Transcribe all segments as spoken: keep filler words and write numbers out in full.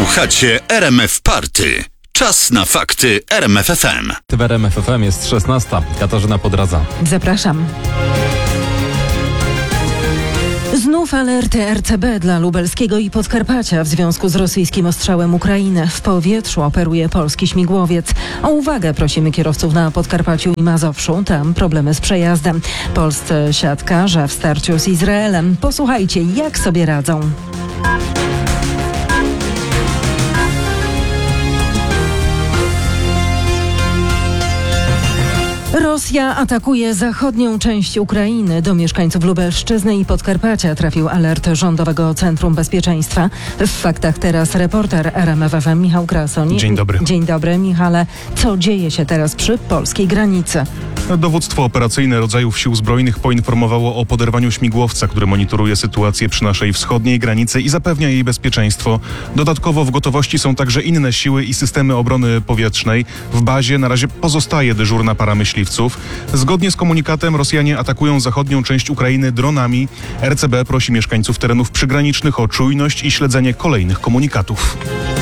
Słuchacie R M F Party. Czas na fakty R M F F M. W R M F F M jest szesnasta. Katarzyna Podradza. Zapraszam. Znów alerty R C B dla Lubelskiego i Podkarpacia w związku z rosyjskim ostrzałem Ukrainy. W powietrzu operuje polski śmigłowiec. O uwagę prosimy kierowców na Podkarpaciu i Mazowszu. Tam problemy z przejazdem. Polscy siatkarze w starciu z Izraelem. Posłuchajcie, jak sobie radzą. Rosja atakuje zachodnią część Ukrainy. Do mieszkańców Lubelszczyzny i Podkarpacia trafił alert Rządowego Centrum Bezpieczeństwa. W faktach teraz reporter R M F F M Michał Krasoń. Dzień dobry. Dzień dobry, Michale. Co dzieje się teraz przy polskiej granicy? Dowództwo operacyjne rodzajów sił zbrojnych poinformowało o poderwaniu śmigłowca, który monitoruje sytuację przy naszej wschodniej granicy i zapewnia jej bezpieczeństwo. Dodatkowo w gotowości są także inne siły i systemy obrony powietrznej. W bazie na razie pozostaje dyżurna para myśliwców. Zgodnie z komunikatem Rosjanie atakują zachodnią część Ukrainy dronami. R C B prosi mieszkańców terenów przygranicznych o czujność i śledzenie kolejnych komunikatów.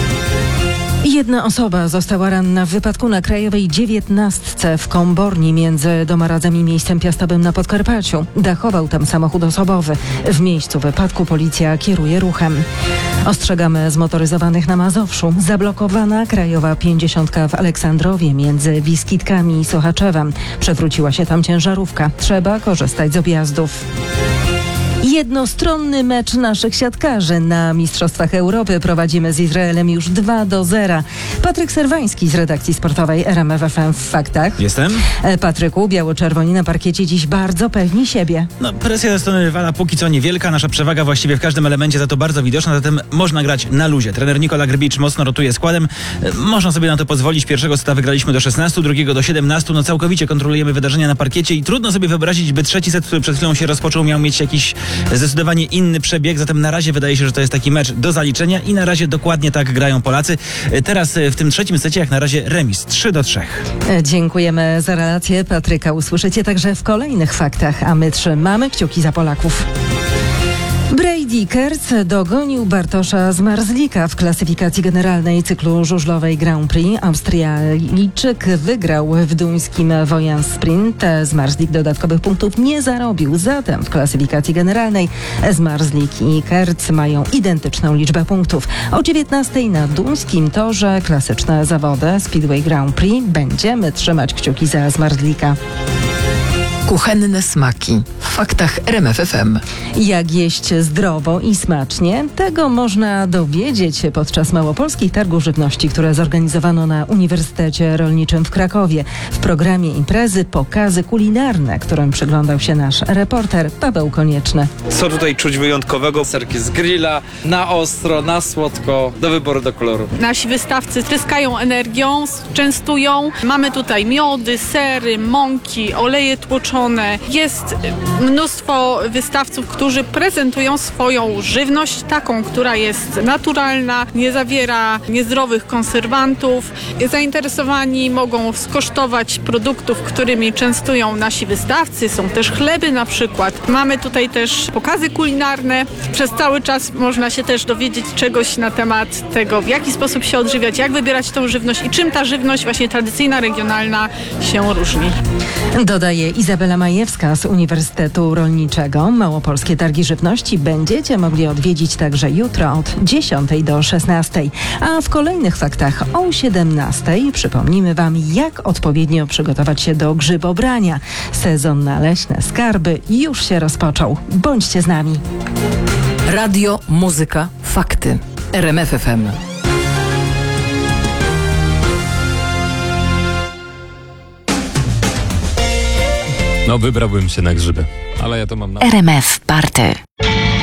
Jedna osoba została ranna w wypadku na Krajowej dziewiętnastce w Komborni między Domaradzem i miejscem piastowym na Podkarpaciu. Dachował tam samochód osobowy. W miejscu wypadku policja kieruje ruchem. Ostrzegamy zmotoryzowanych na Mazowszu. Zablokowana Krajowa pięćdziesiątka w Aleksandrowie między Wiskitkami i Sochaczewem. Przewróciła się tam ciężarówka. Trzeba korzystać z objazdów. Jednostronny mecz naszych siatkarzy na Mistrzostwach Europy prowadzimy z Izraelem już dwa do zera. Patryk Serwański z redakcji sportowej R M F F M w faktach. Jestem. Patryku, biało-czerwoni na parkiecie dziś bardzo pewni siebie. No, presja ze strony rywala póki co niewielka, nasza przewaga właściwie w każdym elemencie za to bardzo widoczna, zatem można grać na luzie. Trener Nikola Grbicz mocno rotuje składem. Można sobie na to pozwolić. Pierwszego seta wygraliśmy do szesnastu, drugiego do siedemnastu. No całkowicie kontrolujemy wydarzenia na parkiecie i trudno sobie wyobrazić, by trzeci set, który przed chwilą się rozpoczął, miał mieć jakiś zdecydowanie inny przebieg, zatem na razie wydaje się, że to jest taki mecz do zaliczenia i na razie dokładnie tak grają Polacy. Teraz w tym trzecim secie jak na razie remis trzy do trzech. Dziękujemy za relację Patryka. Usłyszycie także w kolejnych faktach, a my trzymamy kciuki za Polaków. Brady Kerc dogonił Bartosza Zmarzlika w klasyfikacji generalnej cyklu żużlowej Grand Prix. Austrialijczyk wygrał w duńskim Wojans Sprint. Zmarzlik dodatkowych punktów nie zarobił. Zatem w klasyfikacji generalnej Zmarzlik i Kerc mają identyczną liczbę punktów. O dziewiętnastej na duńskim torze klasyczne zawody Speedway Grand Prix. Będziemy trzymać kciuki za Zmarzlika. Kuchenne smaki. W faktach R M F F M. Jak jeść zdrowo i smacznie? Tego można dowiedzieć się podczas Małopolskich Targów Żywności, które zorganizowano na Uniwersytecie Rolniczym w Krakowie. W programie imprezy pokazy kulinarne, którym przyglądał się nasz reporter Paweł Konieczny. Co tutaj czuć wyjątkowego? Serki z grilla, na ostro, na słodko, do wyboru, do koloru. Nasi wystawcy tryskają energią, częstują. Mamy tutaj miody, sery, mąki, oleje tłoczone. Jest mnóstwo wystawców, którzy prezentują swoją żywność, taką, która jest naturalna, nie zawiera niezdrowych konserwantów. Zainteresowani mogą skosztować produktów, którymi częstują nasi wystawcy. Są też chleby na przykład. Mamy tutaj też pokazy kulinarne. Przez cały czas można się też dowiedzieć czegoś na temat tego, w jaki sposób się odżywiać, jak wybierać tą żywność i czym ta żywność właśnie tradycyjna, regionalna się różni. Dodaje Izabela Majewska z Uniwersytetu Rolniczego. Małopolskie Targi Żywności będziecie mogli odwiedzić także jutro od dziesiątej do szesnastej. A w kolejnych faktach o siedemnastej przypomnimy Wam, jak odpowiednio przygotować się do grzybobrania. Sezon na leśne skarby już się rozpoczął. Bądźcie z nami. Radio, muzyka, fakty. R M F F M. No wybrałbym się na grzyby, ale ja to mam na... R M F Party.